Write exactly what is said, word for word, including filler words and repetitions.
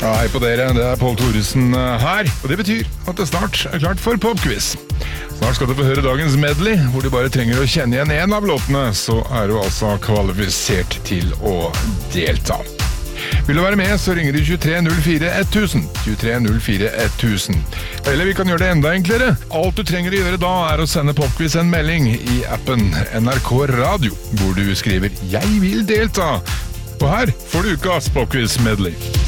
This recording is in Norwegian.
Ja, hei på dere, det er Pål Thoresen her, og det betyr at det snart er klart for popquiz. Snart skal du få høre dagens medley, hvor du bare trenger å kjenne igjen en av låtene, så er du altså kvalifisert til å delta. Vil du være med, så ringer du tjuetre null fire tusen, tjuetre null fire tusen. Eller vi kan gjøre det enda enklere. Alt du trenger å gjøre da er å sende popquiz en melding i appen N R K Radio, hvor du skriver «Jeg vil delta», og her får du ukas popquiz medley.